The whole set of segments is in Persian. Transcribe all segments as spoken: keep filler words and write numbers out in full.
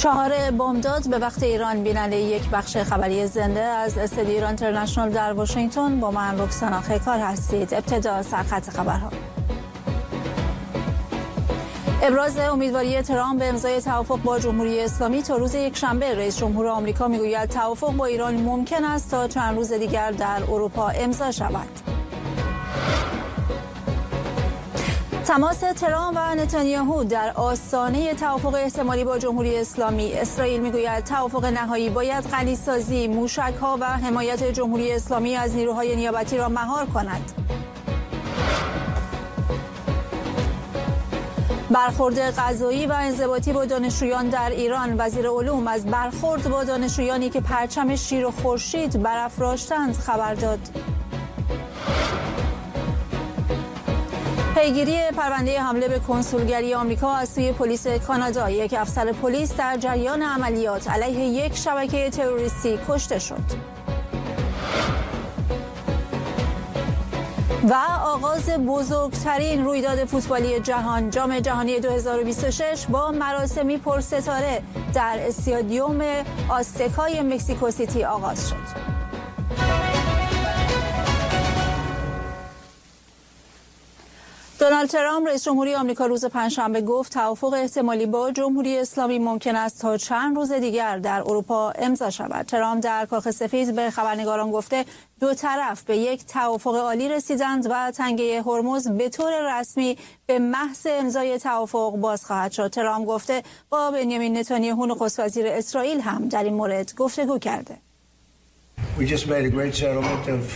چهار بامداد به وقت ایران. بیننده یک بخش خبری زنده از استودیو ایران اینترنشنال در واشنگتن با من رکسانا خیکار هستید. ابتدا سرخط خبرها. ابراز امیدواری ترامپ به امضای توافق با جمهوری اسلامی تا روز یکشنبه. رئیس جمهور آمریکا میگوید توافق با ایران ممکن است تا چند روز دیگر در اروپا امضا شود. تماس ترامپ و نتانیاهو در آستانه توافق احتمالی با جمهوری اسلامی. اسرائیل میگوید توافق نهایی باید غنیسازی، موشک‌ها و حمایت جمهوری اسلامی از نیروهای نیابتی را مهار کند. برخورد غذایی و انضباطی با دانشجویان در ایران. وزیر علوم از برخورد با دانشجویانی که پرچم شیر و خورشید برافراشتند خبر داد. پیگیری پرونده حمله به کنسولگری آمریکا از سوی پلیس کانادا. یک افسر پلیس در جریان عملیات علیه یک شبکه تروریستی کشته شد. و آغاز بزرگترین رویداد فوتبالی جهان، جام جهانی دو هزار و بیست و شش با مراسمی پرستاره در استادیوم آزتکای مکزیکو سیتی آغاز شد. دونالد ترامپ رئیس جمهوری آمریکا روز پنجشنبه گفت توافق احتمالی با جمهوری اسلامی ممکن است تا چند روز دیگر در اروپا امضا شود. ترامپ در کاخ سفید به خبرنگاران گفته دو طرف به یک توافق عالی رسیدند و تنگه هرمز به طور رسمی به محض امضای توافق باز خواهد شد. ترامپ گفته با بنیامین نتانیاهو نخست وزیر اسرائیل هم در این مورد گفتگو کرده. We just made a great settlement of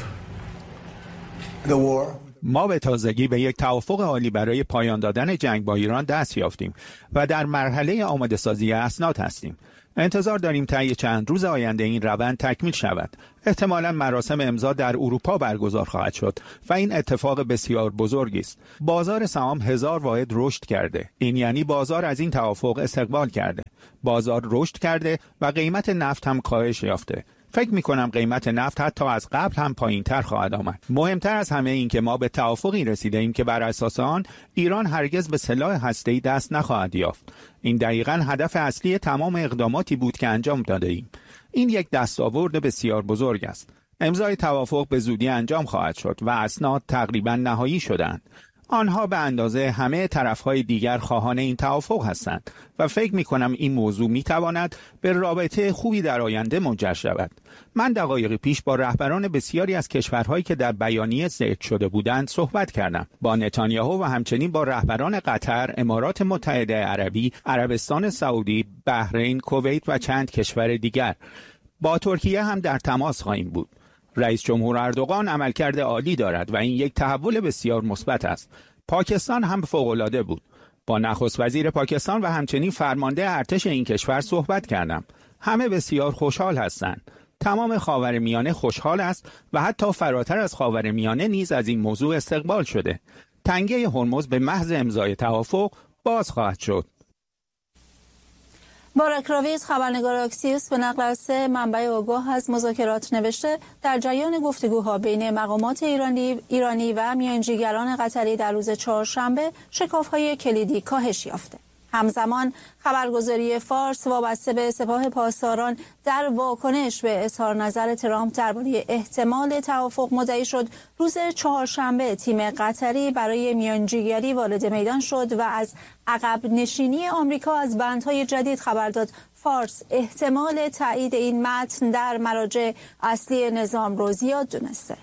the war. ما به تازگی به یک توافق عالی برای پایان دادن جنگ با ایران دست یافتیم و در مرحله آماده سازی اسناد هستیم. انتظار داریم طی چند روز آینده این روند تکمیل شود. احتمالاً مراسم امضا در اروپا برگزار خواهد شد و این اتفاق بسیار بزرگی است. بازار سهام هزار واحد رشد کرده. این یعنی بازار از این توافق استقبال کرده. بازار رشد کرده و قیمت نفت هم کاهش یافته. فکر می کنم قیمت نفت حتی از قبل هم پایین تر خواهد آمد. مهمتر از همه این که ما به توافقی رسیده ایم که بر اساس آن ایران هرگز به سلاح هسته‌ای دست نخواهد یافت. این دقیقاً هدف اصلی تمام اقداماتی بود که انجام داده ایم. این یک دستاورد بسیار بزرگ است. امضای توافق به زودی انجام خواهد شد و اسناد تقریباً نهایی شدند. آنها به اندازه همه طرفهای دیگر خواهان این توافق هستند و فکر می کنم این موضوع می تواند به رابطه خوبی در آینده منجر شود. من دقایق پیش با رهبران بسیاری از کشورهایی که در بیانیه ذکر شده بودند صحبت کردم. با نتانیاهو و همچنین با رهبران قطر، امارات متحده عربی، عربستان سعودی، بحرین، کویت و چند کشور دیگر. با ترکیه هم در تماس خواهیم بود. رئیس جمهور اردوغان عملکرد عالی دارد و این یک تحول بسیار مثبت است. پاکستان هم فوق‌العاده بود. با نخست وزیر پاکستان و همچنین فرمانده ارتش این کشور صحبت کردم. همه بسیار خوشحال هستند. تمام خاورمیانه خوشحال است و حتی فراتر از خاورمیانه نیز از این موضوع استقبال شده. تنگه هرمز به محض امضای توافق باز خواهد شد. بارک راویز خبرنگار اکسیوس به نقل از سه منبع آگاه از مذاکرات نوشته در جریان گفتگوها بین مقامات ایرانی ایرانی و میانجیگران قطری در روز چهارشنبه شکاف‌های کلیدی کاهش یافته. همزمان خبرگزاری فارس وابسته به سپاه پاسداران در واکنش به اظهار نظر ترامپ درباره احتمال توافق مدعی شد روز چهارشنبه تیم قطری برای میانجیگری وارد میدان شد و از عقب نشینی آمریکا از بندهای جدید خبر داد. فارس احتمال تایید این متن در مراجع اصلی نظام رو زیاد دونسته.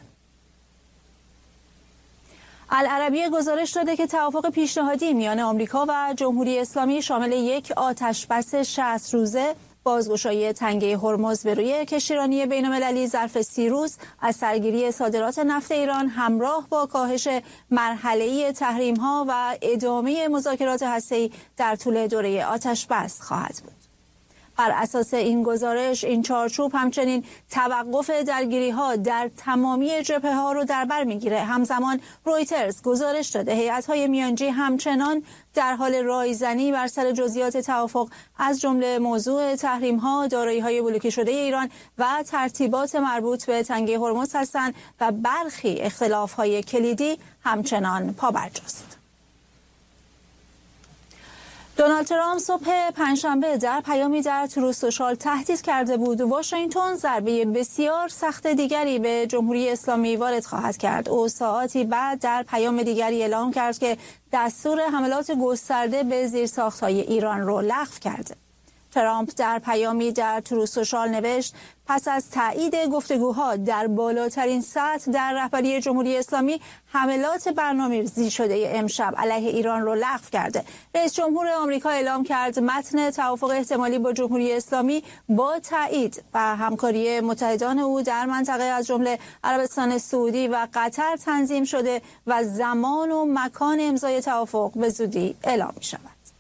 العربیه گزارش داده که توافق پیشنهادی میان آمریکا و جمهوری اسلامی شامل یک آتشبس شصت روزه، بازگشایی تنگه هرمز به روی کشتیرانی بین‌المللی ظرف سی روز، از سرگیری صادرات نفت ایران همراه با کاهش مرحله‌ای تحریم‌ها و ادامه مذاکرات هسته‌ای در طول دوره آتشبس خواهد بود. بر اساس این گزارش این چارچوب همچنین توقف درگیری‌ها در تمامی جبهه‌ها رو در بر می‌گیره. همزمان رویترز گزارش داده هیئت‌های میانجی همچنان در حال رایزنی بر سر جزئیات توافق از جمله موضوع تحریم‌ها، دارایی‌های بلوکه شده ایران و ترتیبات مربوط به تنگه هرمز هستند و برخی اختلاف‌های کلیدی همچنان پابرجاست. دونالد ترامپ صبح پنجشنبه در پیامی در تروث سوشال تهدید کرده بود واشنگتن ضربه بسیار سخت دیگری به جمهوری اسلامی وارد خواهد کرد. او ساعاتی بعد در پیام دیگری اعلام کرد که دستور حملات گسترده به زیرساخت‌های ایران را لغو کرده. ترامپ در پیامی در تروث سوشال نوشت پس از تایید گفتگوها در بالاترین سطح در رهبری جمهوری اسلامی حملات برنامه‌ریزی شده امشب علیه ایران را لغو کرده. رئیس جمهور آمریکا اعلام کرد متن توافق احتمالی با جمهوری اسلامی با تایید و همکاری متحدان او در منطقه از جمله عربستان سعودی و قطر تنظیم شده و زمان و مکان امضای توافق به زودی اعلام می شود.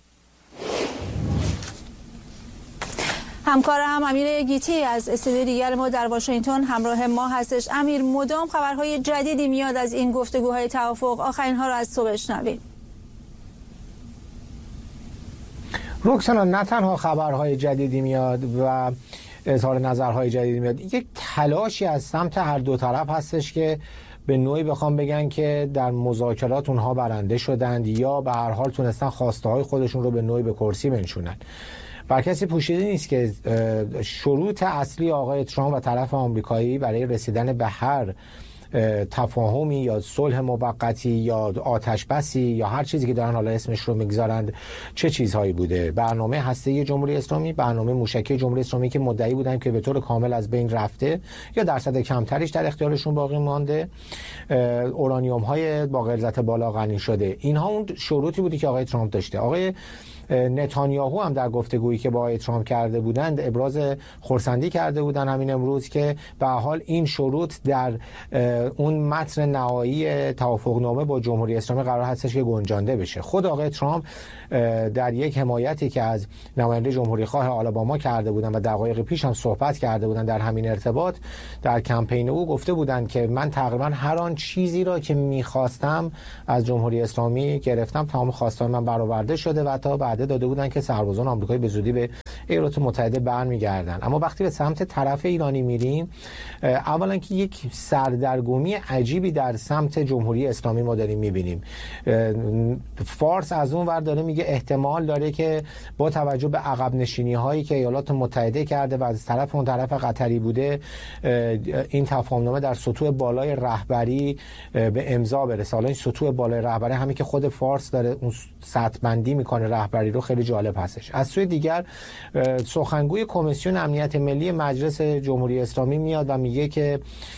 همکارم امیر گیتی از استودیو دیگر ما در واشنگتن همراه ما هستش. امیر، مدام خبرهای جدیدی میاد از این گفتگوهای توافق، آخرین ها رو از تو بشنویم. رکسانا، نه تنها خبرهای جدیدی میاد و اظهار نظرهای جدیدی میاد، یک تلاشی از سمت هر دو طرف هستش که به نوعی بخوام بگن که در مذاکرات اونها برنده شدند یا به هر حال تونستن خواسته های خودشون رو به نوعی به کرسی بنشونن. بر کسی پوشیده نیست که شروط اصلی آقای ترامپ و طرف آمریکایی برای رسیدن به هر تفاهمی یا صلح موقتی یا آتش بسی یا هر چیزی که دارن حالا اسمش رو میگذارند چه چیزهایی بوده. برنامه هسته‌ای جمهوری اسلامی، برنامه موشکی جمهوری اسلامی که مدعی بودن که به طور کامل از بین رفته یا درصد کمتریش در اختیارشون باقی مانده، اورانیوم های با غلظت بالا غنی شده. اینها اون شروطی بودی که آقای ترامپ داشته. آقای نتانیاهو هم در گفتگویی که با آقای ترامپ کرده بودند ابراز خرسندی کرده بودند همین امروز که به حال این شروط در اون متن نهایی توافقنامه با جمهوری اسلامی قرار هستش که گنجانده بشه. خود آقای ترامپ در یک حمایتی که از نماینده جمهوری خواه آلاباما کرده بودند و دقایق پیش هم صحبت کرده بودند در همین ارتباط در کمپین او گفته بودند که من تقریبا هر آن چیزی را که می‌خواستم از جمهوری اسلامی گرفتم، تمام خواستهای من برآورده شده و تا بعد داده بودن که سربازان آمریکایی به زودی به ایالات متحده برمیگردن. اما وقتی به سمت طرف ایرانی میریم، اولا که یک سردرگمی عجیبی در سمت جمهوری اسلامی ما داریم میبینیم. فارس از اون ور داره میگه احتمال داره که با توجه به عقب نشینی هایی که ایالات متحده کرده و از طرف اون طرف قطری بوده این تفاهمنامه در سطوح بالای رهبری به امضا برسه. حالا این سطوح بالای رهبری همین که خود فارس داره اون سطح بندی میکنه رهبری رو، خیلی جالب هستش. از سوی دیگر سخنگوی کمیسیون امنیت ملی مجلس جمهوری اسلامی میاد و میگه که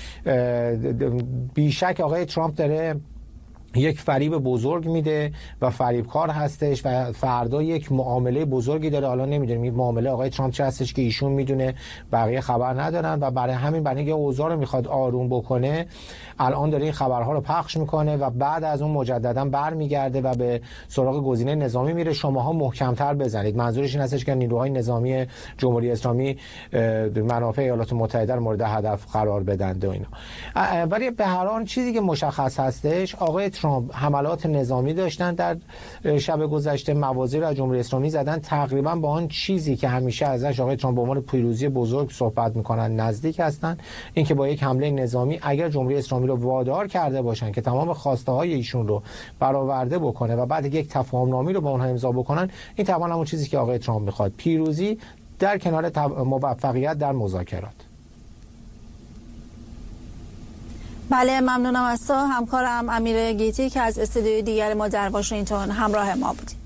بیشک آقای ترامپ داره یک فریب بزرگ میده و فریبکار هستش و فردا یک معامله بزرگی داره. حالا نمیدونیم این معامله آقای ترامپ چه هستش که ایشون میدونه، بقیه خبر ندارن و برای همین برای اینکه اوضاع رو میخواد آروم بکنه الان داره این خبرها رو پخش میکنه و بعد از اون مجددا برمیگرده و به سراغ گزینه نظامی میره. شماها محکمتر بزنید. منظورش این هستش که نیروهای نظامی جمهوری اسلامی منافع ایالات متحده رو مورد هدف قرار بدن و اینا. ولی به هر حال چیزی که مشخص هستش، آقای ترامپ حملات نظامی داشتن در شب گذشته، موازی رو از جمهوری اسلامی زدن تقریبا با آن چیزی که همیشه ازش آقای ترامپ به عنوان پیروزی بزرگ صحبت میکنن نزدیک هستن. اینکه با یک حمله نظامی اگر جمهوری اسلامی رو وادار کرده باشن که تمام خواسته های ایشون رو برآورده بکنه و بعد یک تفاهمنامه رو با اونها امضا بکنن، این طبعا همون چیزی که آقای ترامپ میخواد، پیروزی در کنار موفقیت در مذاکرات. بله، ممنونم از تو همکارم امیر گیتی که از استودیوی دیگر ما در واشنگتن همراه ما بودی.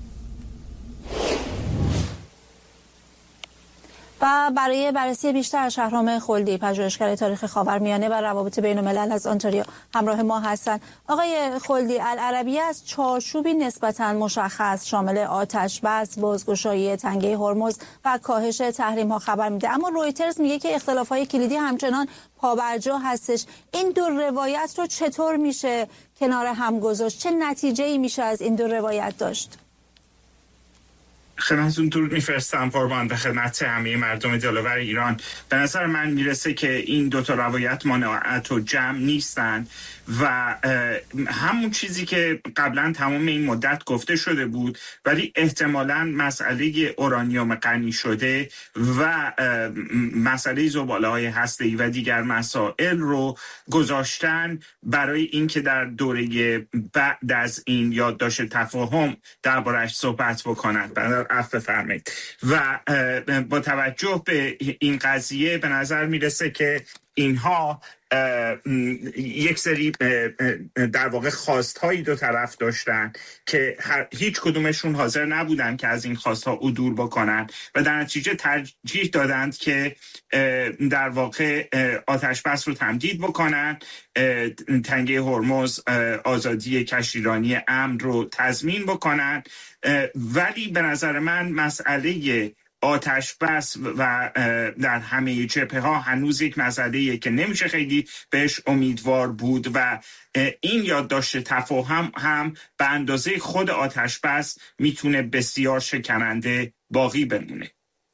و برای بررسی بیشتر شهرام خلدی، پژوهشگر تاریخ خاورمیانه و روابط بین الملل از آنتاریو همراه ما هستند. آقای خلدی، العربیه از چارچوبی نسبتاً مشخص شامل آتش بس، بازگشایی تنگه هرمز و کاهش تحریم ها خبر میده، اما رویترز میگه که اختلافات کلیدی همچنان پابرجا هستش. این دو روایت رو چطور میشه کنار هم گذاشت؟ چه نتیجه‌ای میشه از این دو روایت داشت؟ خدمتتون درود میفرستم قربان و خدمت همه مردم دلور ایران. به نظر من میرسه که این دوتا روایت مانعت و جمع نیستن و همون چیزی که قبلا تمام این مدت گفته شده بود، ولی احتمالاً مسئله اورانیوم غنی شده و مسئله زباله‌های هسته‌ای و دیگر مسائل رو گذاشتن برای اینکه در دوره بعد از این یادداشت تفاهم درباره‌اش صحبت بکنند. عفو بفرمایید. و با توجه به این قضیه به نظر میرسه که اینها یک سری در واقع خواستهایی دو طرف داشتن که هیچ کدومشون حاضر نبودن که از این خواستها عدول بکنن و در نتیجه ترجیح دادند که در واقع آتش بس رو تمدید بکنن، تنگه هرمز آزادی کشتیرانی امن رو تضمین بکنن. ولی به نظر من مسئله آتش بس و در همه جبهه ها هنوز یک مسئله‌ایه که نمیشه خیلی بهش امیدوار بود و این یادداشت تفاهم هم به اندازه خود آتش بس میتونه بسیار شکننده باقی بمونه.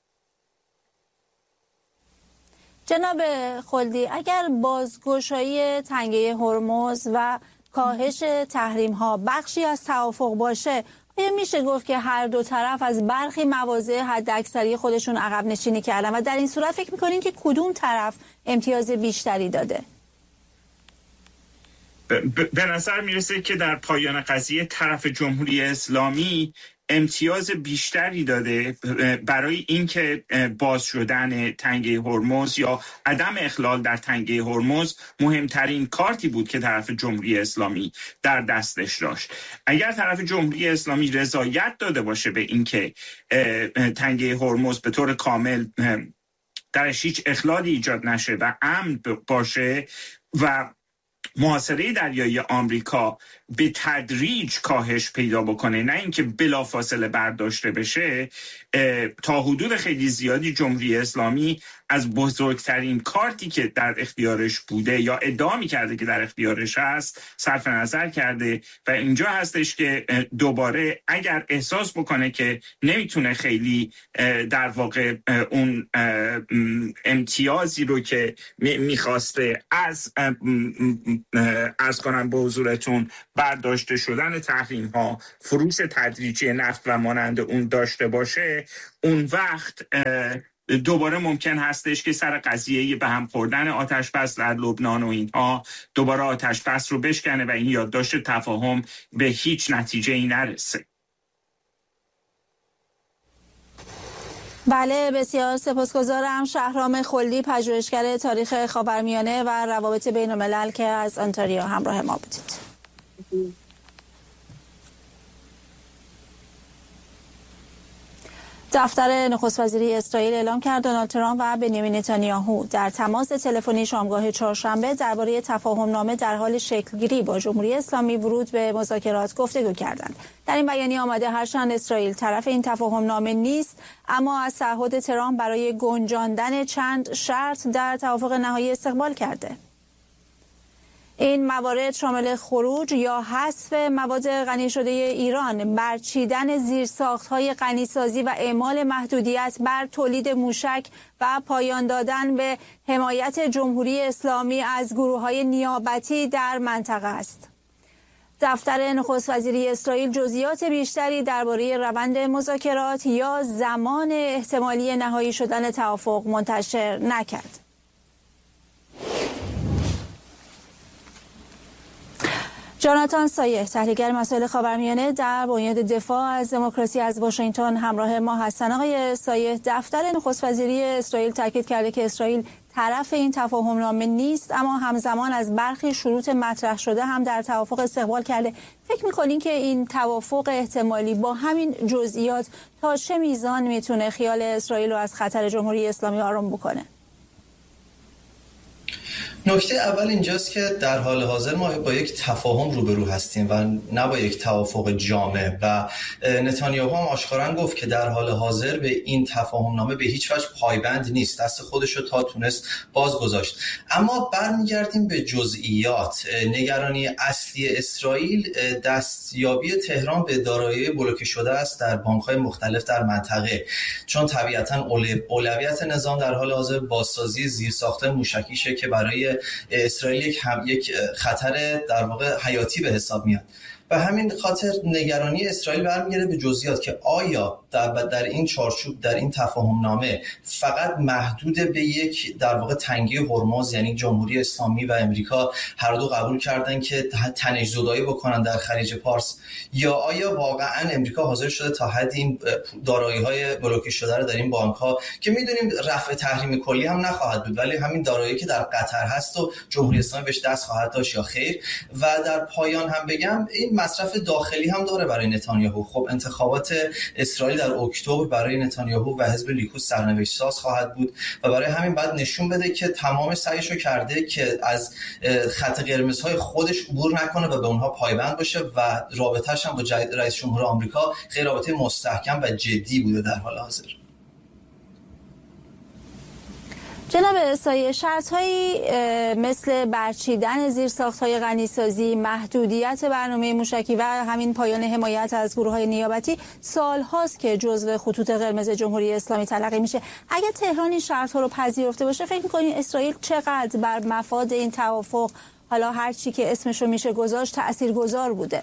جناب خلدی، اگر بازگشایی تنگه هرمز و کاهش تحریم ها بخشی از توافق باشه، آیا میشه گفت که هر دو طرف از برخی مواضع حداکثری خودشون عقب نشینی کردن و در این صورت فکر میکنین که کدوم طرف امتیاز بیشتری داده؟ به نظر میرسه که در پایان قضیه طرف جمهوری اسلامی امتیاز بیشتری داده برای اینکه باز شدن تنگه هرمز یا عدم اخلال در تنگه هرمز مهمترین کارتی بود که طرف جمهوری اسلامی در دستش داشت. اگر طرف جمهوری اسلامی رضایت داده باشه به اینکه تنگه هرمز به طور کامل درش هیچ اخلالی ایجاد نشه و امن باشه و محاصره دریایی آمریکا به تدریج کاهش پیدا بکنه، نه اینکه بلافاصله برداشته بشه، تا حدود خیلی زیادی جمهوری اسلامی از بزرگترین کارتی که در اختیارش بوده یا ادعا می‌کرده که در اختیارش هست صرف نظر کرده و اینجا هستش که دوباره اگر احساس بکنه که نمیتونه خیلی در واقع اون امتیازی رو که میخواسته از از کنم به حضورتون برداشته شدن تحریم ها، فروش تدریجی نفت و مانند اون داشته باشه، اون وقت دوباره ممکن هستش که سر قضیه به هم خوردن آتش بس در لبنان و اینها دوباره آتش بس رو بشکنه و این یادداشت تفاهم به هیچ نتیجه ای نرسه. بله، بسیار سپاسگزارم. شهرام خلدی، پژوهشگر تاریخ خاورمیانه و روابط بین الملل که از انتاریو همراه ما بودید. دفتر نخست وزیری اسرائیل اعلام کرد دونالد ترامپ و بنیامین نتانیاهو در تماس تلفنی شامگاه چهارشنبه درباره تفاهم نامه در حال شکلگیری با جمهوری اسلامی ورود به مذاکرات گفتگو کردند. در این بیانیه آمده هرچند اسرائیل طرف این تفاهم نامه نیست، اما از تعهد ترامپ برای گنجاندن چند شرط در توافق نهایی استقبال کرده. این موارد شامل خروج یا حذف مواد غنی شده ایران، برچیدن زیرساخت‌های غنیسازی و اعمال محدودیت بر تولید موشک و پایان دادن به حمایت جمهوری اسلامی از گروه‌های نیابتی در منطقه است. دفتر نخست وزیری اسرائیل جزئیات بیشتری درباره روند مذاکرات یا زمان احتمالی نهایی شدن توافق منتشر نکرد. جاناتان سایح، تحلیلگر مسائل خاورمیانه در بنیاد دفاع از دموکراسی از واشنگتن همراه ما هستند. آقای سایح، دفتر نخست وزیری اسرائیل تاکید کرده که اسرائیل طرف این تفاهم نامه نیست، اما همزمان از برخی شروط مطرح شده هم در توافق استقبال کرده. فکر می‌کنین که این توافق احتمالی با همین جزئیات تا چه میزان میتونه خیال اسرائیل رو از خطر جمهوری اسلامی آرام بکنه؟ نکته اول اینجاست که در حال حاضر ما با یک تفاهم روبرو هستیم و نه با یک توافق جامع و نتانیاهو هم آشکارا گفت که در حال حاضر به این تفاهم نامه به هیچ وجه پایبند نیست، دست خودش رو تا تونست باز گذاشت. اما برمیگردیم به جزئیات. نگرانی اصلی اسرائیل دستیابی تهران به دارایی بلوکه شده است در بانک‌های مختلف در منطقه، چون طبیعتاً اولویت نظام در حال حاضر بازسازی زیرساخت‌های موشکیشه که برای اسرائیل یک هم یک خطر در واقع حیاتی به حساب میاد. و همین خاطر نگرانی اسرائیل برمیگرده به جزئیات که آیا در, در این چارچوب در این تفاهم نامه فقط محدود به یک در واقع تنگه هرمز، یعنی جمهوری اسلامی و امریکا هر دو قبول کردن که تنش زدایی بکنن در خلیج پارس، یا آیا واقعا امریکا حاضر شده تا حد این دارایی‌های بلوکه شده رو در این بانک‌ها که می‌دونیم رفع تحریم کلی هم نخواهد بود، ولی همین دارایی که در قطر هست و جمهوری اسلامی بهش دست خواهد داشت یا خیر. و در پایان هم بگم این مصرف داخلی هم داره برای نتانیاهو. خب انتخابات اسرائیل در اکتبر برای نتانیاهو و حزب لیکود سرنوشت ساز خواهد بود و برای همین بعد نشون بده که تمام سعیشو کرده که از خط قرمزهای خودش عبور نکنه و به اونها پایبند باشه و رابطه‌اش هم با رئیس جمهور آمریکا خیلی رابطه مستحکم و جدی بوده در حال حاضر. جناب اسایی، شرط‌هایی مثل برچیدن زیرساخت‌های غنیسازی، محدودیت برنامه موشکی و همین پایان حمایت از گروه‌های نیابتی سال‌هاست که جزو خطوط قرمز جمهوری اسلامی تلقی میشه. اگه تهران این شرط‌ها رو پذیرفته باشه، فکر می‌کنید اسرائیل چقدر بر مفاد این توافق، حالا هر چی که اسمش رو میشه گذاشت، تأثیرگذار بوده؟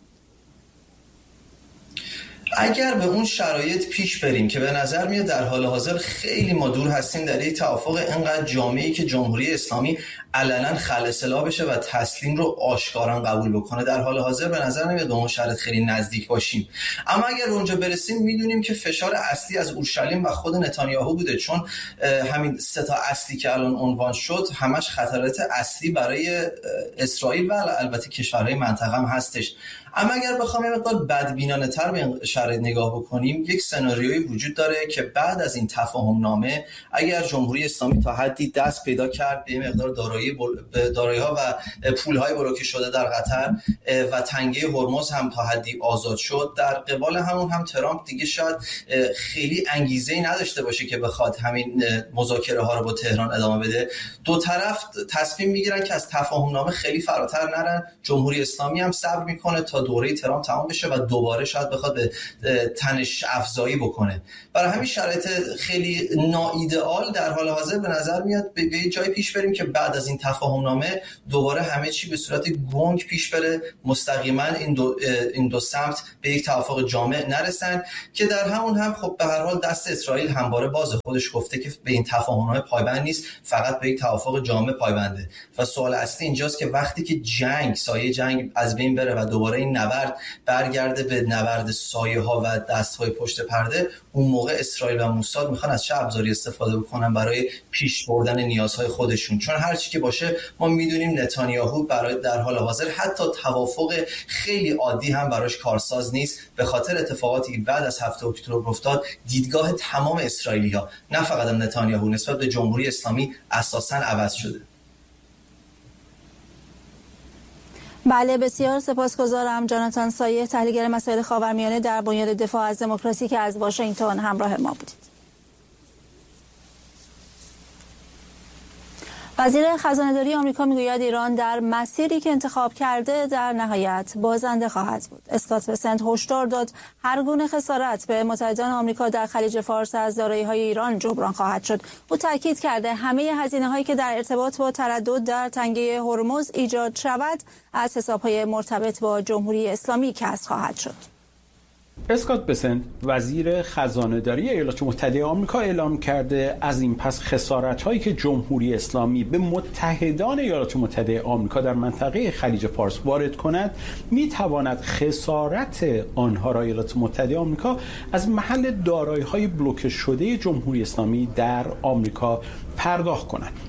اگر به اون شرایط پیش بریم که به نظر میاد در حال حاضر خیلی ما دور هستیم در یک توافق اینقدر جامعی که جمهوری اسلامی علنا خلسلا بشه و تسلیم رو آشکارا قبول بکنه، در حال حاضر به نظر نمیاد به اون شرط خیلی نزدیک باشیم. اما اگر اونجا برسیم میدونیم که فشار اصلی از اورشلیم و خود نتانیاهو بوده، چون همین سه تا اصلی که الان عنوان شد همش خطرات اصلی برای اسرائیل و البته کشورهای منطقه هم هستش. اما اگر بخوام یه مقدار بدبینانه تر به این شرایط نگاه بکنیم، یک سناریویی وجود داره که بعد از این تفاهم نامه اگر جمهوری اسلامی تا حدی دست پیدا کرد به مقدار دارایی دارایی‌ها و پول‌های بلوکه شده در قطر و تنگه هرمز هم تا حدی آزاد شد، در قبال همون هم ترامپ دیگه شاید خیلی انگیزه‌ای نداشته باشه که بخواد همین مذاکره‌ها رو با تهران ادامه بده. دو طرف تصمیم میگیرن که از تفاهم نامه خیلی فراتر نرن. جمهوری اسلامی هم صبر میکنه تا دوره ترامپ تمام بشه و دوباره شاید بخواد به تنش افزایی بکنه. برای همین شرایط خیلی ناایدئال در حال حاضر به نظر میاد به یه جای پیش بریم که بعد از این تفاهم نامه دوباره همه چی به صورت گنگ پیش بره، مستقیما این دو این دو سمت به یک توافق جامع نرسن که در همون هم خب به هر حال دست اسرائیل همواره باز، خودش گفته که به این تفاهم نامه پایبند نیست، فقط به یک توافق جامع پایبنده. و سوال اصلی اینجاست که وقتی که جنگ سایه جنگ از بین بره و دوباره این نبرد برگرده به نبرد سایه ها و دست‌های پشت پرده، اون موقع اسرائیل و موساد میخوان از چه ابزاری استفاده بکنن برای پیش بردن نیازهای خودشون. چون هر چی که باشه ما میدونیم نتانیاهو برای در حال حاضر حتی توافق خیلی عادی هم براش کارساز نیست، به خاطر اتفاقاتی که بعد از هفته اکتبر افتاد. دیدگاه تمام اسرائیلی‌ها، نه فقط نتانیاهو، نسبت به جمهوری اسلامی اساساً عوض شده. بله، بسیار سپاسگزارم جاناتان سایح، تحلیلگر مسائل خاورمیانه در بنیاد دفاع از دموکراسی که از واشنگتن همراه ما بودید. وزیر خزانه‌داری آمریکا میگوید ایران در مسیری که انتخاب کرده در نهایت بازنده خواهد بود. اسکات بسنت هشدار داد هر گونه خسارت به متحدان آمریکا در خلیج فارس از دارایی‌های ایران جبران خواهد شد. او تاکید کرده همه هزینه‌هایی که در ارتباط با تردد در تنگه هرمز ایجاد شود از حساب‌های مرتبط با جمهوری اسلامی کسر خواهد شد. اسکات بسنت وزیر خزانه‌داری ایالات متحده آمریکا اعلام کرده از این پس خسارت‌هایی که جمهوری اسلامی به متحدان ایالات متحده آمریکا در منطقه خلیج فارس وارد کند می‌تواند خسارت آنها را ایالات متحده آمریکا از محل دارایی‌های بلوکه شده جمهوری اسلامی در آمریکا پرداخت کند.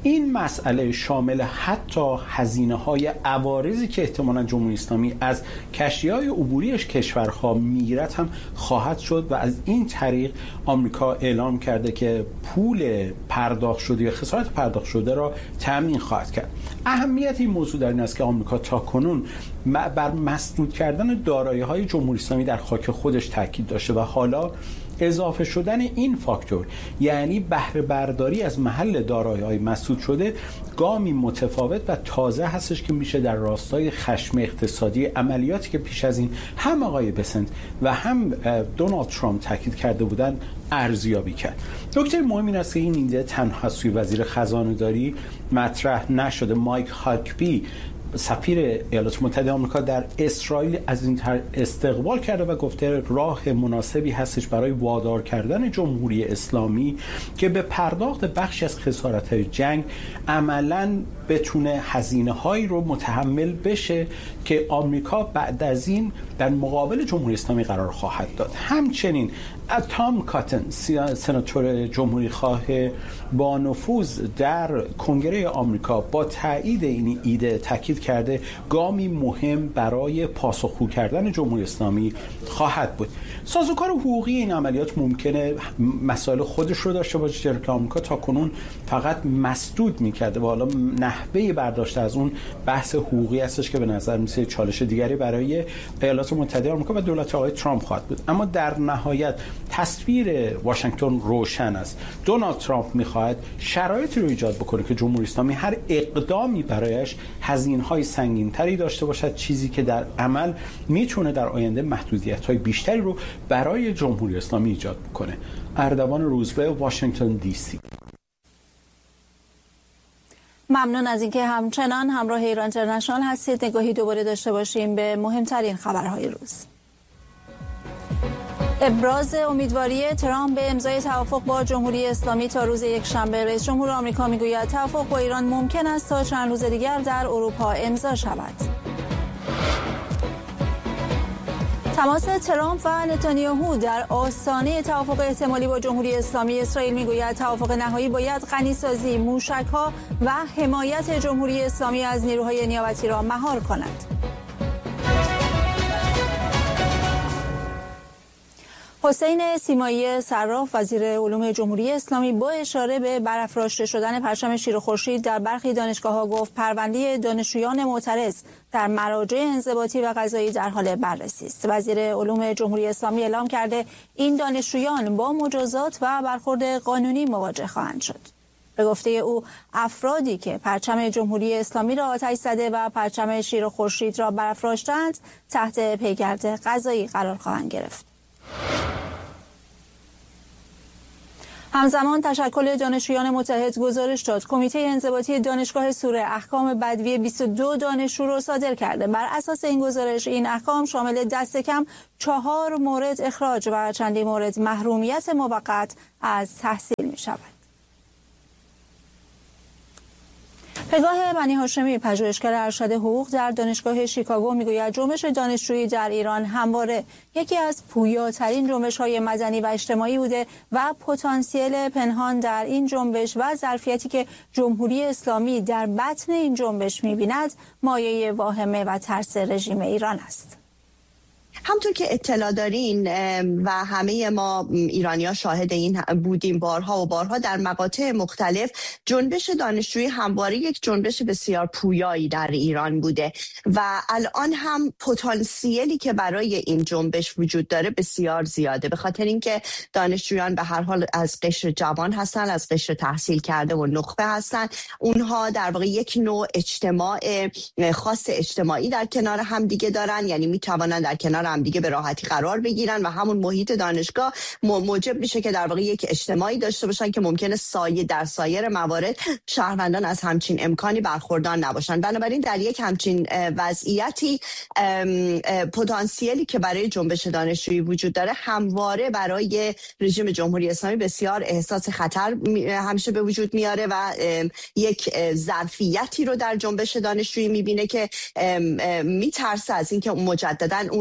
این مسئله شامل حتی هزینه‌های عوارضی که احتمالاً جمهوری اسلامی از کشتی‌های عبوریش کشورها میگیرد هم خواهد شد و از این طریق آمریکا اعلام کرده که پول پرداخت شده یا خسارت پرداخت شده را تامین خواهد کرد. اهمیت این موضوع در این است که آمریکا تاکنون بر مسدود کردن دارایی‌های جمهوری اسلامی در خاک خودش تاکید داشته و حالا اضافه شدن این فاکتور یعنی بهره برداری از محل دارایی‌های مسدود شده گامی متفاوت و تازه هستش که میشه در راستای خشم اقتصادی عملیاتی که پیش از این هم آقای بسنت و هم دونالد ترامپ تاکید کرده بودند ارزیابی کرد. نکته مهم این است که این ایده تنها سوی وزیر خزانه‌داری مطرح نشده. مایک هاکبی سفیر ایالات متحده آمریکا در اسرائیل از این طرح استقبال کرده و گفته راه مناسبی هستش برای وادار کردن جمهوری اسلامی که به پرداخت بخشی از خسارت‌های جنگ عملاً بتونه هزینه‌هایی رو متحمل بشه که آمریکا بعد از این در مقابل جمهوری اسلامی قرار خواهد داد. همچنین تام کاتن سناتور جمهوری خواه با نفوذ در کنگره آمریکا با تایید این ایده تاکید کرده گامی مهم برای پاسخگو کردن جمهوری اسلامی خواهد بود. سازوکار حقوقی این عملیات ممکنه مسائل خودش رو داشته باشه چرا که آمریکا تاکنون فقط مسدود می‌کرده و حالا نحوه برداشت از اون بحث حقوقی هستش که به نظر میسه چالش دیگری برای ایالات متحده آمریکا و دولت آقای ترامپ خواهد بود. اما در نهایت تصویر واشنگتن روشن است. دونالد ترامپ میخواهد شرایطی رو ایجاد بکنه که جمهوری اسلامی هر اقدامی برایش هزینه‌های سنگین‌تری داشته باشد، چیزی که در عمل میتونه در آینده محدودیت‌های بیشتری رو برای جمهوری اسلامی ایجاد بکنه. اردوان روزبه، واشنگتن دی سی. ممنون از اینکه همچنان همراه ایران اینترنشنال هستید. نگاهی دوباره داشته باشیم به مهمترین خبرهای روز. ابراز امیدواری ترامپ به امضای توافق با جمهوری اسلامی تا روز یکشنبه. رئیس جمهور آمریکا میگوید توافق با ایران ممکن است تا چند روز دیگر در اروپا امضا شود. تماس ترامپ و نتانیاهو در آستانه توافق احتمالی با جمهوری اسلامی. اسرائیل میگوید توافق نهایی باید غنیسازی، موشک‌ها و حمایت جمهوری اسلامی از نیروهای نیابتی را مهار کند. حسین سیمایی صراف وزیر علوم جمهوری اسلامی با اشاره به برافراشته شدن پرچم شیر و خورشید در برخی دانشگاه‌ها گفت پرونده دانشجویان معترض در مراجع انضباطی و قضایی در حال بررسی است. وزیر علوم جمهوری اسلامی اعلام کرده این دانشجویان با مجازات و برخورد قانونی مواجه خواهند شد. به گفته او افرادی که پرچم جمهوری اسلامی را آتش زده و پرچم شیر و خورشید را برافراشتند تحت پیگرد قضایی قرار خواهند گرفت. همزمان تشکل دانشجویان متحد گزارش داد کمیته انضباطی دانشگاه سوره احکام بدوی بیست و دو دانشجو را صادر کرده. بر اساس این گزارش این احکام شامل دست کم چهار مورد اخراج و چندین مورد محرومیت موقت از تحصیل می شود. پگاه بنی هاشمی پژوهشگر ارشد حقوق در دانشگاه شیکاگو میگوید جنبش دانشجویی در ایران همواره یکی از پویاترین جنبش‌های مدنی و اجتماعی بوده و پتانسیل پنهان در این جنبش و ظرفیتی که جمهوری اسلامی در بطن این جنبش می‌بیند مایه واهمه و ترس رژیم ایران است. همطور که اطلاع دارین و همه ما ایرانی‌ها شاهد این بودیم بارها و بارها در مقاطع مختلف جنبش دانشجویی همواره یک جنبش بسیار پویایی در ایران بوده و الان هم پتانسیلی که برای این جنبش وجود داره بسیار زیاده به خاطر اینکه دانشجویان به هر حال از قشر جوان هستن، از قشر تحصیل کرده و نخبه هستن. اونها در واقع یک نوع اجتماع خاص اجتماعی در کنار هم دیگه دارن، یعنی میتوانن در کنار هم دیگه به راحتی قرار بگیرن و همون محیط دانشگاه موجب میشه که در واقع یک اجتماعی داشته باشن که ممکنه سایه در سایر موارد شهروندان از همچین امکانی برخوردار نباشن. بنابراین در یک همچین وضعیتی پتانسیلی که برای جنبش دانشجویی وجود داره همواره برای رژیم جمهوری اسلامی بسیار احساس خطر همیشه به وجود میاره و یک ظرفیتی رو در جنبش دانشجویی میبینه که میترسه از اینکه مجددا اون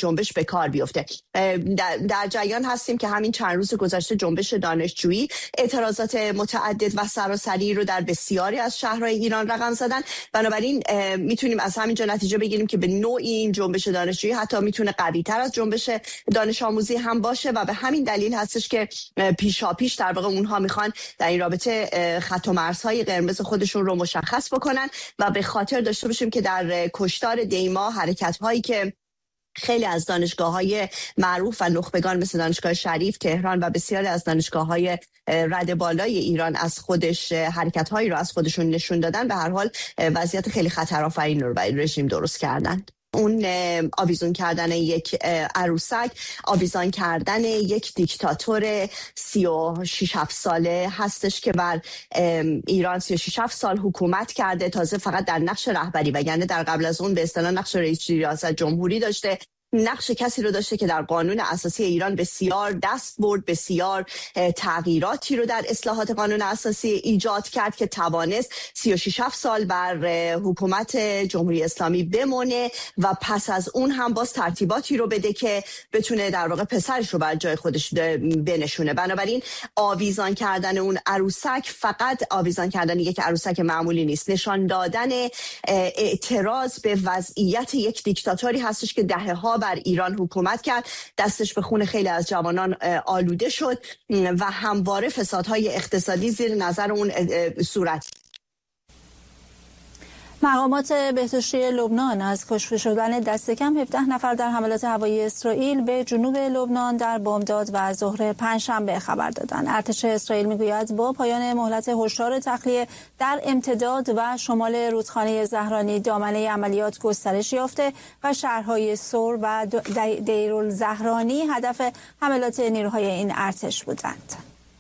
جنبش به کار بیفته. در, در جریان هستیم که همین چند روز گذشته جنبش دانشجویی اعتراضات متعدد و سراسری رو در بسیاری از شهرهای ایران رقم زدن. بنابراین میتونیم از همینجا نتیجه بگیریم که به نوعی این جنبش دانشجویی حتی میتونه قوی‌تر از جنبش دانش آموزی هم باشه و به همین دلیل هستش که پیشاپیش در واقع اونها میخوان در این رابطه خط و مرزهای قرمز خودشون رو مشخص بکنن و به خاطر داشته باشیم که در کشتار دیما حرکت‌هایی که خیلی از دانشگاه‌های معروف و نخبگان مثل دانشگاه شریف تهران و بسیاری از دانشگاه‌های رد بالای ایران از خودش حرکت‌هایی رو از خودشون نشون دادن، به هر حال وضعیت خیلی خطرآفرین رو برای رژیم درست کردن. اون آویزون کردن یک عروسک، آویزان کردن یک دیکتاتور سی و شش هفت ساله هستش که بر ایران سی و شش هفت سال حکومت کرده، تازه فقط در نقش رهبری، وگرنه در قبل از اون به اصطلاح نقش رئیس ریاست جمهوری داشته. نقش کسی رو داشته که در قانون اساسی ایران بسیار دست برد، بسیار تغییراتی رو در اصلاحات قانون اساسی ایجاد کرد که توانست سی و شش هفت سال بر حکومت جمهوری اسلامی بمونه و پس از اون هم باز ترتیباتی رو بده که بتونه در واقع پسرش رو بر جای خودش بنشونه. بنابراین آویزان کردن اون عروسک فقط آویزان کردن یک عروسک معمولی نیست، نشان دادن اعتراض به وضعیت یک دیکتاتوری هستش که دهه‌ها بر ایران حکومت کرد، دستش به خون خیلی از جوانان آلوده شد و همواره فسادهای اقتصادی زیر نظر اون صورت. مقامات بهداشتی لبنان از کشته شدن دست کم هفده نفر در حملات هوایی اسرائیل به جنوب لبنان در بامداد و ظهر پنجشنبه خبر دادند. ارتش اسرائیل میگوید با پایان مهلت هشدار تخلیه در امتداد و شمال رودخانه زهرانی دامنه عملیات گسترش یافته و شهرهای سور و دیرالزهرانی هدف حملات نیروهای این ارتش بودند.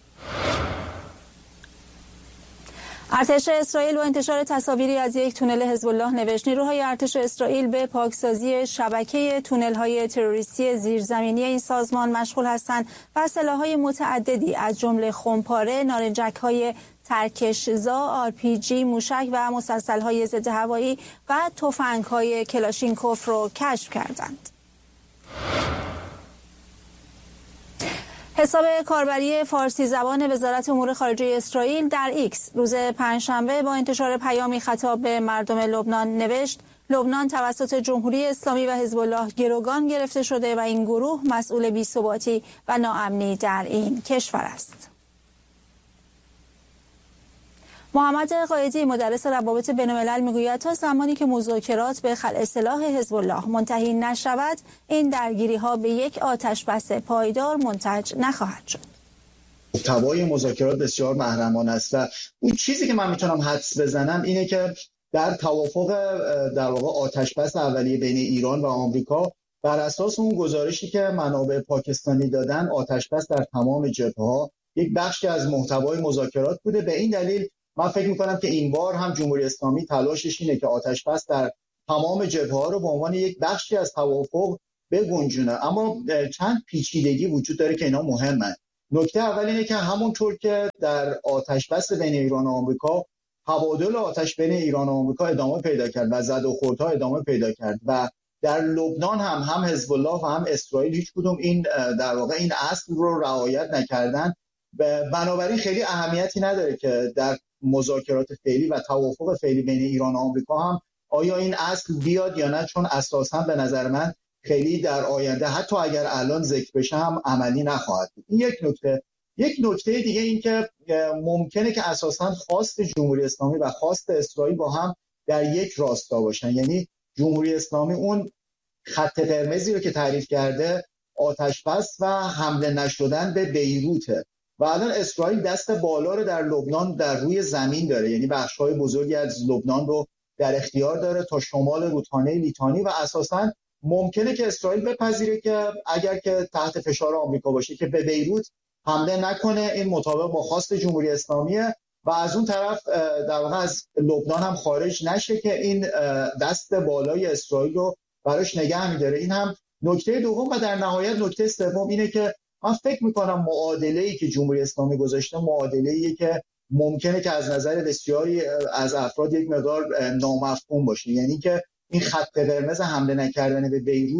ارتش اسرائیل با انتشار تصاویری از یک تونل حزب الله نوشت نیروهای ارتش اسرائیل به پاکسازی شبکه تونل‌های تروریستی زیرزمینی این سازمان مشغول هستند و سلاح‌های متعددی از جمله خمپاره، نارنجک‌های ترکشزا، آر پی جی، موشک و مسلسل‌های ضد هوایی و تفنگ‌های کلاشینکوف را کشف کردند. حساب کاربری فارسی زبان وزارت امور خارجه اسرائیل در ایکس روز پنجشنبه با انتشار پیامی خطاب به مردم لبنان نوشت: لبنان توسط جمهوری اسلامی و حزب الله گروگان گرفته شده و این گروه مسئول بی‌ثباتی و ناامنی در این کشور است. محمد قائدی مدرس روابط بین‌الملل میگوید تا زمانی که مذاکرات به خلع سلاح حزب الله منتهی نشود، این درگیری‌ها به یک آتش‌بس پایدار منتج نخواهد شد. محتوای مذاکرات بسیار محرمانه است و اون چیزی که من میتونم حدس بزنم اینه که در توافق در واقع آتش‌بس اولیه بین ایران و آمریکا بر اساس اون گزارشی که منابع پاکستانی دادن، آتش‌بس در تمام جبهه‌ها یک بخشی از محتوای مذاکرات بوده. به این دلیل من فکر میکنم که این بار هم جمهوری اسلامی تلاشش اینه که آتش‌بس در تمام جبهه‌ها رو به عنوان یک بخشی از توافق بگنجونه. اما چند پیچیدگی وجود داره که اینا مهمن. نکته اول اینه که همونطور که در آتش‌بس بین ایران و آمریکا تبادل آتش بین ایران و آمریکا ادامه پیدا کرد و زد و خوردها ادامه پیدا کرد و در لبنان هم هم حزب الله و هم اسرائیل هیچ کدوم این در واقع این اصل رو رعایت نکردن. بنابراین خیلی اهمیتی نداره که در مذاکرات فعلی و توافق فعلی بین ایران و آمریکا هم آیا این اصل بیاد یا نه، چون اساساً به نظر من خیلی در آینده حتی اگر الان ذکر بشه هم عملی نخواهد بود. این یک نکته. یک نکته دیگه این که ممکنه که اساساً خواست جمهوری اسلامی و خواست اسرائیل با هم در یک راستا باشن، یعنی جمهوری اسلامی اون خط قرمزی رو که تعریف کرده آتش‌بس و حمله نشدن به بیروته و الان اسرائیل دست بالا رو در لبنان در روی زمین داره، یعنی بخش‌های بزرگی از لبنان رو در اختیار داره تا شمال رودخانه لیتانی و اساساً ممکنه که اسرائیل بپذیره که اگر که تحت فشار آمریکا باشه که به بیروت حمله نکنه. این مطابق با خواست جمهوری اسلامیه و از اون طرف در واقع از لبنان هم خارج نشه که این دست بالای اسرائیل رو براش نگه می‌داره. این هم نکته دوم و در نهایت نکته سوم اینه که من فکر می‌کنم معادله‌ای که جمهوری اسلامی گذاشته معادله‌ایه که ممکنه که از نظر بسیاری از افراد یک مقدار نامفهوم باشه، یعنی که این خط قرمز حمله نکردن به بیروت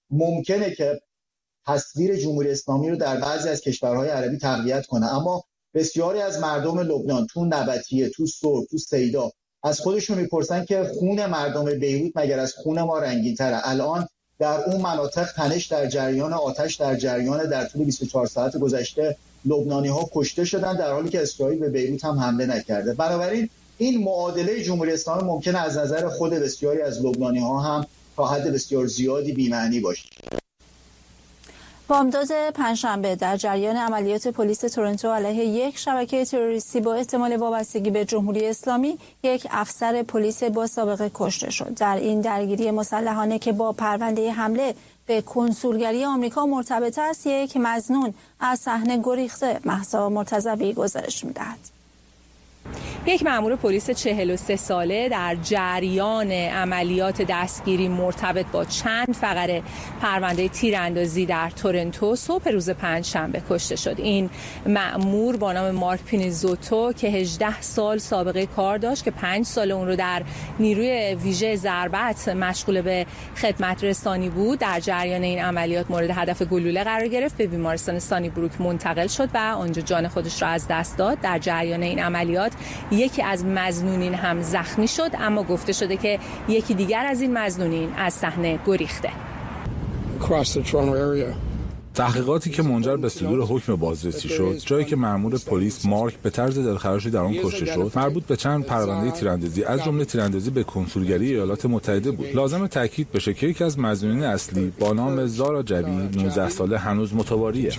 ممکنه که تصویر جمهوری اسلامی رو در بعضی از کشورهای عربی تقویت کنه، اما بسیاری از مردم لبنان تو نبطیه، تو سور، تو سیدا از خودشون میپرسن که خون مردم بیروت مگر از خون ما رنگین‌تره؟ الان در اون مناطق تنش در جریان، آتش در جریان. در طول بیست و چهار ساعت گذشته لبنانی‌ها کشته شدن در حالی که اسرائیل به بیروت هم حمله نکرده. بنابراین این معادله جمهوری اسلامی ممکنه از نظر خود بسیاری از لبنانی‌ها هم تا حد بسیار زیادی بی‌معنی باشه. بامداد پنجشنبه در جریان عملیات پلیس تورنتو علیه یک شبکه تروریستی با احتمال وابستگی به جمهوری اسلامی، یک افسر پلیس با سابقه کشته شد. در این درگیری مسلحانه که با پرونده حمله به کنسولگری آمریکا مرتبط است، یک مظنون از صحنه گریخته. مهسا مرتضوی گزارش می‌دهد. یک مأمور پلیس چهل و سه ساله در جریان عملیات دستگیری مرتبط با چند فقره پرونده تیراندازی در تورنتو صبح روز پنجشنبه کشته شد. این مأمور با نام مارک پینیزوتو که هجده سال سابقه کار داشت که پنج سال اون رو در نیروی ویژه ضربت مشغول به خدمت رسانی بود، در جریان این عملیات مورد هدف گلوله قرار گرفت، به بیمارستان سانی بروک منتقل شد و آنجا جان خودش را از دست داد. در جریان این عملیات یکی از مظنونین هم زخمی شد، اما گفته شده که یکی دیگر از این مظنونین از صحنه گریخته. تحقیقاتی که منجر به صدور حکم بازرسی شد، جایی که مأمور پلیس مارک به طرز دلخراشی در آن کشته شد، مربوط به چند پرونده تیراندازی از جمله تیراندازی به کنسولگری ایالات متحده بود. لازم تاکید بشه که یکی از مظنونین اصلی با نام زارا جبی، نوزده ساله، هنوز متواریه.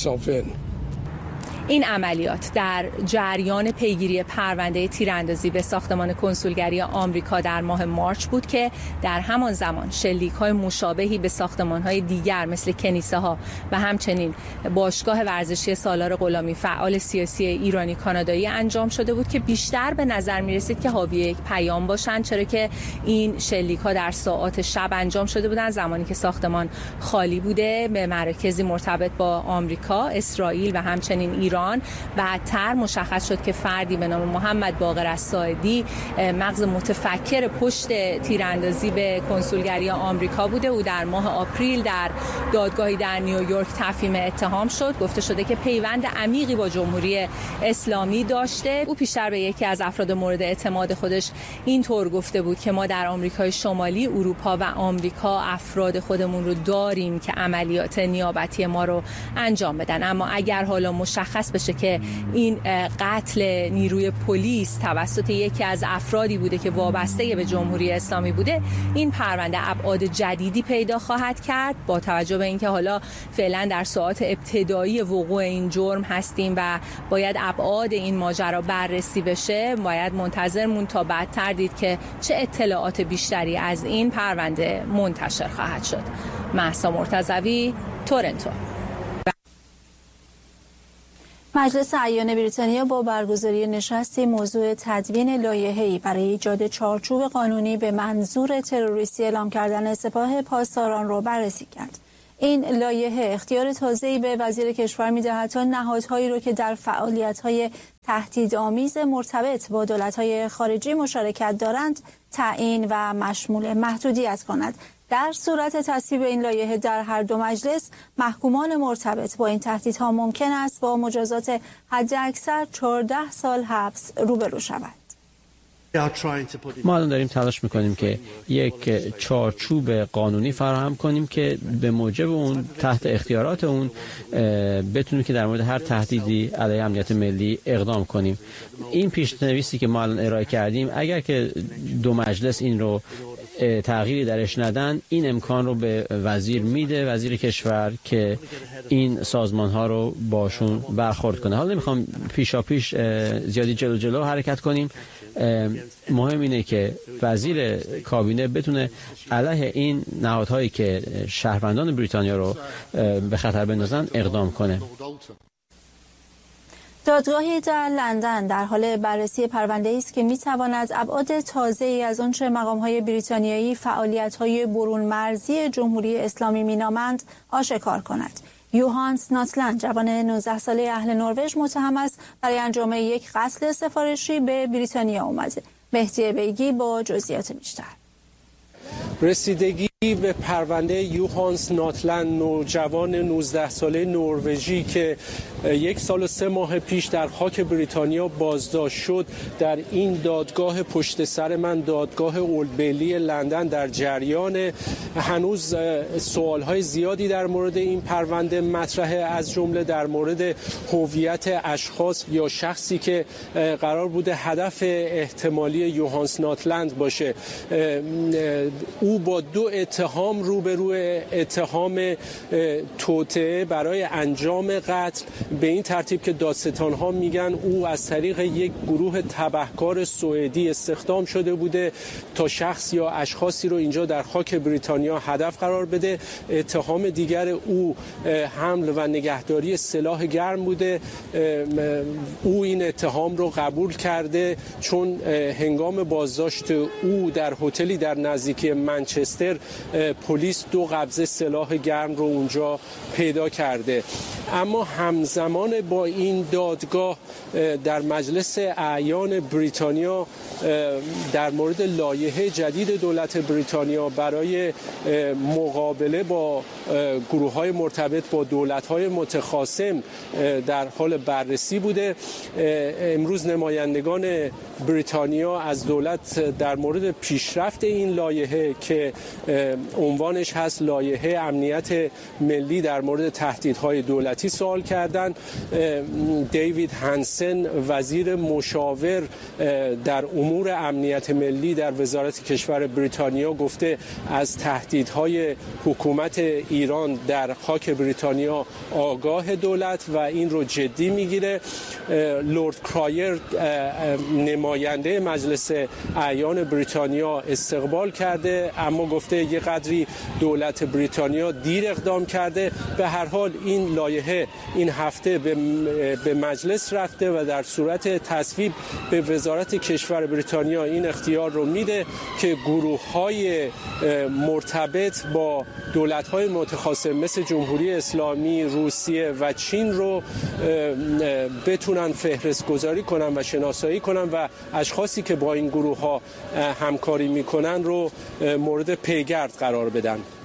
این عملیات در جریان پیگیری پرونده تیراندازی به ساختمان کنسولگری آمریکا در ماه مارچ بود که در همان زمان شلیک‌های مشابهی به ساختمان‌های دیگر مثل کنیسه‌ها و همچنین باشگاه ورزشی سالار غلامی فعال سیاسی ایرانی کانادایی انجام شده بود که بیشتر به نظر می‌رسید که حاوی یک پیام باشند، چرا که این شلیک‌ها در ساعات شب انجام شده بودند زمانی که ساختمان خالی بوده، به مراکزی مرتبط با آمریکا، اسرائیل و همچنین ایران. بعدتر مشخص شد که فردی به نام محمد باقر الساعدی مغز متفکر پشت تیراندازی به کنسولگری آمریکا بوده. او در ماه آپریل در دادگاهی در نیویورک تفهیم اتهام شد. گفته شده که پیوند عمیقی با جمهوری اسلامی داشته. او پیشتر به یکی از افراد مورد اعتماد خودش اینطور گفته بود که ما در آمریکای شمالی، اروپا و آمریکا افراد خودمون رو داریم که عملیات نیابتی ما رو انجام بدن، اما اگر حالا مشخص بشه که این قتل نیروی پلیس توسط یکی از افرادی بوده که وابسته به جمهوری اسلامی بوده، این پرونده ابعاد جدیدی پیدا خواهد کرد. با توجه به اینکه حالا فعلا در ساعات ابتدایی وقوع این جرم هستیم و باید ابعاد این ماجرا بررسی بشه، باید منتظر مون تا بعدتر دید که چه اطلاعات بیشتری از این پرونده منتشر خواهد شد. مهسا مرتضوی، تورنتو. مجلس اعیان بریتانیا با برگزاری نشستی موضوع تدوین لایحه‌ای برای ایجاد چارچوب قانونی به منظور تروریستی اعلام کردن سپاه پاسداران را بررسی کرد. این لایحه اختیار تازه‌ای به وزیر کشور می‌دهد تا نهادهایی را که در فعالیت‌های تهدیدآمیز مرتبط با دولت‌های خارجی مشارکت دارند تعیین و مشمول محدودیت کند. در صورت تصویب این لایحه در هر دو مجلس، محکومان مرتبط با این تهدیدها ممکن است با مجازات حداکثر چهارده سال حبس روبرو شود. ما الان داریم تلاش میکنیم که یک چارچوب قانونی فراهم کنیم که به موجب اون تحت اختیارات اون بتونیم که در مورد هر تهدیدی علیه امنیت ملی اقدام کنیم. این پیشنویسی که ما الان ارائه کردیم، اگر که دو مجلس این رو تغییری درش ندن، این امکان رو به وزیر میده، وزیر کشور، که این سازمان ها رو باشون برخورد کنه. حالا نمیخوام پیشا پیش زیادی جلو جلو حرکت کنیم. مهم اینه که وزیر کابینه بتونه علیه این نهادهایی که شهروندان بریتانیا رو به خطر بندازن اقدام کنه. دادگاهی در لندن در حال بررسی پرونده است که میتواند ابعاد تازه‌ای از آنچه مقام‌های بریتانیایی فعالیت‌های برون مرزی جمهوری اسلامی مینامند آشکار کند. یوهانس ناتلند، جوان نوزده ساله اهل نروژ، متهم است برای انجام یک قتل سفارشی به بریتانیا آمده. مهدی بیگی با جزئیات بیشتر. رسیدگی به پرونده یوهانس ناتلند، نوجوان نوزده ساله نروژی که یک سال و سه ماه پیش در خاک بریتانیا بازداشت شد، در این دادگاه پشت سر من، دادگاه اولد بیلی لندن، در جریان. هنوز سوالهای زیادی در مورد این پرونده مطرحه، از جمله در مورد هویت اشخاص یا شخصی که قرار بوده هدف احتمالی یوهانس ناتلند باشه. او با دو اتهام روبروی، اتهام توطئه برای انجام قتل، به این ترتیب که دادستان‌ها میگن او از طریق یک گروه تبهکار سوئدی استخدام شده بوده تا شخص یا اشخاصی رو اینجا در خاک بریتانیا هدف قرار بده. اتهام دیگر او حمل و نگهداری سلاح گرم بوده. او این اتهام رو قبول کرده چون هنگام بازداشت او در هتلی در نزدیکی منچستر پلیس دو قبضه سلاح گرم رو اونجا پیدا کرده. اما همزمان با این دادگاه در مجلس اعیان بریتانیا در مورد لایحه جدید دولت بریتانیا برای مقابله با گروه‌های مرتبط با دولت‌های متخاصم در حال بررسی بوده. امروز نمایندگان بریتانیا از دولت در مورد پیشرفت این لایحه که عنوانش هست لایحه امنیت ملی در مورد تهدیدهای دولتی سوال کردند. دیوید هانسن، وزیر مشاور در امور امنیت ملی در وزارت کشور بریتانیا، گفته از تهدیدهای حکومت ایران در خاک بریتانیا آگاه دولت و این رو جدی میگیره. لورد کرایر، نماینده مجلس اعیان بریتانیا، استقبال کرده اما گفته یه قدری دولت بریتانیا دیر اقدام کرده. به هر حال این لایحه این هفته به مجلس رفته و در صورت تصویب به وزارت کشور بریتانیا این اختیار رو میده که گروه‌های مرتبط با دولت‌های متخاصم مثل جمهوری اسلامی، روسیه و چین رو بتونن فهرست گذاری کنن و شناسایی کنن و اشخاصی که با این گروه‌ها همکاری میکنن رو مورد پیگرد قرار بدن.